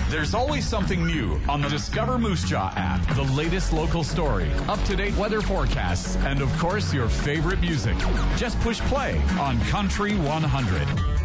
There's always something new on the Discover Moose Jaw app. The latest local story, up-to-date weather forecasts, and of course your favorite music. Just push play on Country 100.